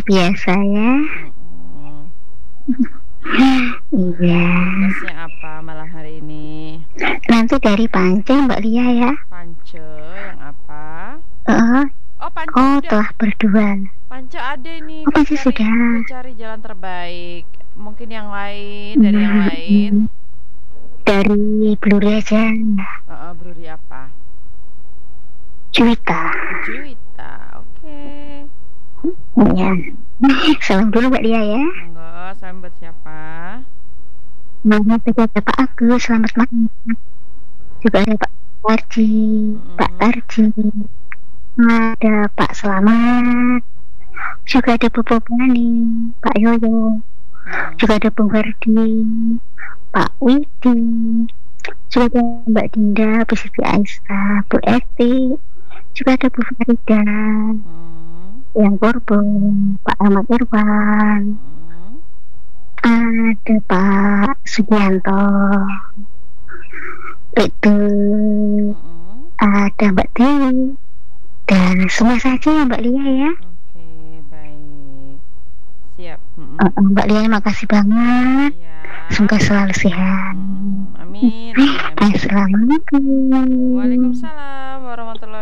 biasa ya. Mm-mm. Iya. Tugasnya apa malam hari ini? Nanti dari Pance Mbak Lia ya. Pance yang apa? Oh, Oh, Pance oh udah. telah berdua. Pance ada ini. Oh, Pance sudah. Ku cari jalan terbaik. Mungkin yang lain dari yang lain. Dari Bluri aja. Bruri apa? Juwita. Juwita. Oke. Iya. Salam dulu Mbak Lia ya. Enggak, salam buat siapa? Nama ada Pak Agus, selamat malam. Juga ada Pak Tarji, Pak Tarji. Ada Pak Selamat. Juga ada Bu Pani, Pak Yoyo. Juga ada Bung Ferdi, Pak Widi. Juga ada Mbak Dinda, Bu Siti Aisyah, Bu Eti. Juga ada Bu Farida, yang Borbon, Pak Ahmad Irwan. Ada Pak Sugianto. Itu ada Mbak Dewi. Dan semua saja ya Mbak Lia ya. Oke, baik. Siap. Mbak Lia makasih banget. Ya. Semoga selalu sehat. Amin. Assalamualaikum. Waalaikumsalam warahmatullahi